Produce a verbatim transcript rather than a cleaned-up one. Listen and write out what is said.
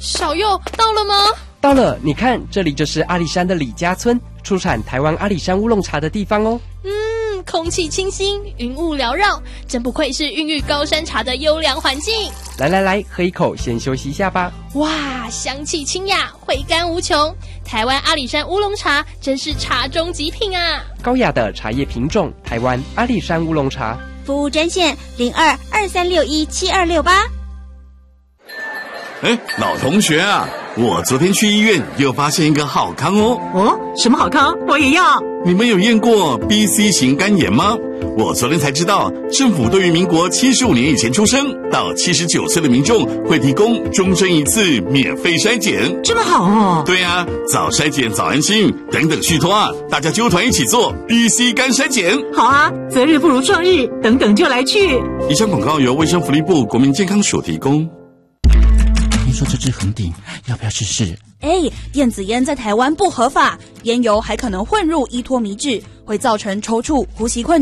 小佑到了吗？ 到了，你看，这里就是阿里山的李家村，出产台湾阿里山乌龙茶的地方哦。 嗯，空气清新，云雾缭绕，真不愧是孕育高山茶的优良环境。 来来来，喝一口，先休息一下吧。 哇，香气清雅，回甘无穷。台湾阿里山乌龙茶真是茶中极品啊！ 高雅的茶叶品种，台湾阿里山乌龙茶。 服务专线零二二三六一七二六八。 哎，老同学啊，我昨天去医院又发现一个好康哦。 哦，什么好康？我也要。 你们有验过 B C 型肝炎吗？我昨天才知道，政府对于民国七十五年以前出生到七十九岁的民众会提供终身一次免费筛检。 这么好哦。 对啊，早筛检早安心，等等续托啊，大家揪团一起做 B C 肝筛检。 好啊，择日不如撞日，等等就来去。 以上广告由卫生福利部国民健康署提供。 听说这支恒鼎要不要试试？ 哎，电子烟在台湾不合法，烟油还可能混入依托醚质，会造成抽搐、呼吸困